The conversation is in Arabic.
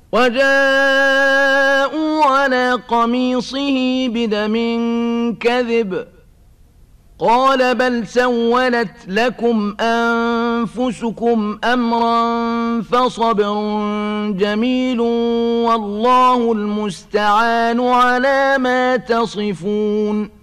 وجاءوا على قميصه بدم كذب قال بل سولت لكم أنفسكم أمرا فصبر جميل والله المستعان على ما تصفون.